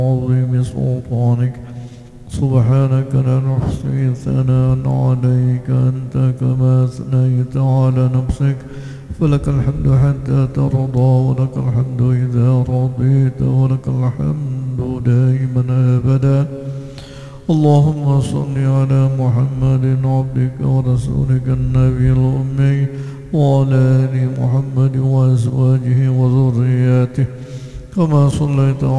عظيم سلطانك سبحانك لا نحصي ثناء عليك أنت كما أثنيت على نفسك فلك الحمد حتى ترضى ولك الحمد إذا رضيت ولك الحمد دائما أبدا. اللهم صل على محمد عبدك ورسولك النبي الأمي وعلى آل محمد وأزواجه وذرياته كما صليت